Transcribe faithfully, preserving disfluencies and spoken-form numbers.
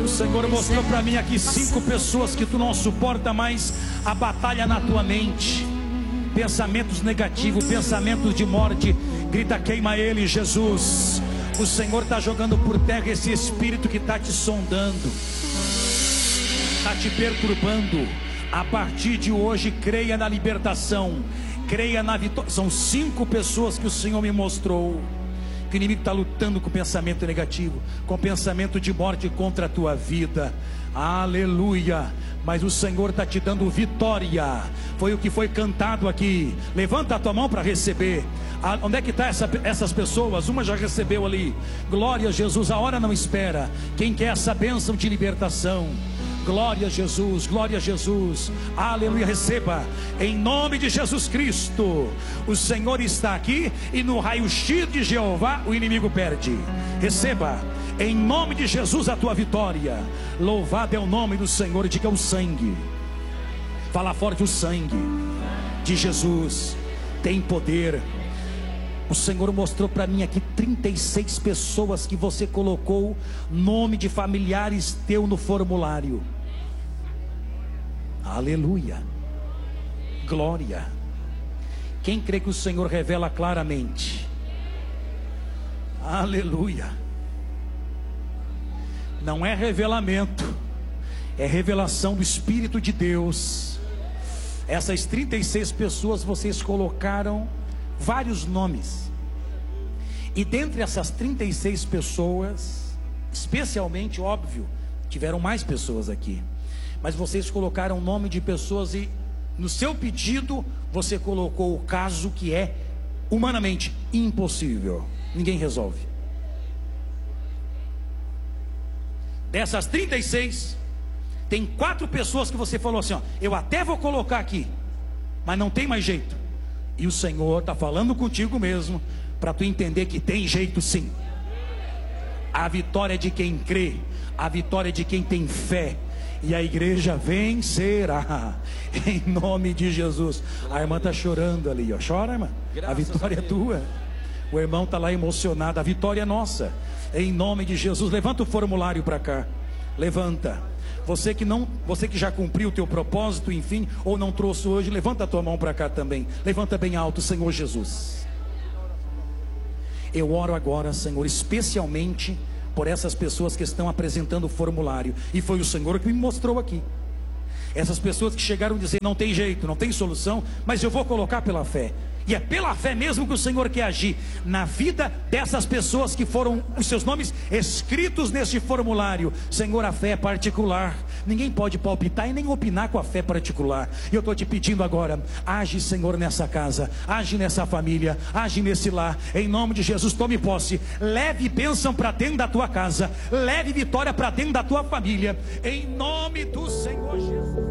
Senhor mostrou para mim aqui cinco pessoas que tu não suporta mais a batalha na tua mente. Pensamentos negativos, pensamentos de morte. Grita, queima ele, Jesus. O Senhor está jogando por terra esse espírito que está te sondando, está te perturbando. A partir de hoje, creia na libertação, creia na vitória. São cinco pessoas que o Senhor me mostrou que o inimigo está lutando com pensamento negativo, com pensamento de morte contra a tua vida. Aleluia. Mas o Senhor está te dando vitória. Foi o que foi cantado aqui. Levanta a tua mão para receber. Ah, onde é que estão essa, essas pessoas? Uma já recebeu ali. Glória a Jesus, a hora não espera. Quem quer essa bênção de libertação? Glória a Jesus, glória a Jesus. Aleluia, receba. Em nome de Jesus Cristo. O Senhor está aqui e no raio-x de Jeová o inimigo perde. Receba. Em nome de Jesus a tua vitória. Louvado é o nome do Senhor. E diga o sangue. Fala forte, o sangue de Jesus tem poder. O Senhor mostrou para mim aqui trinta e seis pessoas que você colocou nome de familiares teu no formulário. Aleluia. Glória. Quem crê que o Senhor revela claramente? Aleluia. Não é revelamento, é revelação do Espírito de Deus. Essas trinta e seis pessoas vocês colocaram vários nomes. E dentre essas trinta e seis pessoas, especialmente, óbvio, tiveram mais pessoas aqui, mas vocês colocaram o nome de pessoas e no seu pedido você colocou o caso que é humanamente impossível, ninguém resolve. Dessas trinta e seis, tem quatro pessoas que você falou assim, ó, eu até vou colocar aqui, mas não tem mais jeito. E o Senhor está falando contigo mesmo, para tu entender que tem jeito sim. A vitória é de quem crê, a vitória é de quem tem fé, e a igreja vencerá, em nome de Jesus. A irmã está chorando ali, ó. Chora, irmã, a vitória é tua. O irmão está lá emocionado, a vitória é nossa, em nome de Jesus. Levanta o formulário para cá, levanta. Você que não, você que já cumpriu o teu propósito, enfim, ou não trouxe hoje, levanta a tua mão para cá também. Levanta bem alto, Senhor Jesus. Eu oro agora, Senhor, especialmente por essas pessoas que estão apresentando o formulário. E foi o Senhor que me mostrou aqui. Essas pessoas que chegaram a dizer, não tem jeito, não tem solução, mas eu vou colocar pela fé. E é pela fé mesmo que o Senhor quer agir na vida dessas pessoas que foram os seus nomes escritos neste formulário. Senhor, a fé é particular. Ninguém pode palpitar e nem opinar com a fé particular. E eu estou te pedindo agora, age, Senhor, nessa casa, age nessa família, age nesse lar. Em nome de Jesus, tome posse. Leve bênção para dentro da tua casa. Leve vitória para dentro da tua família. Em nome do Senhor Jesus.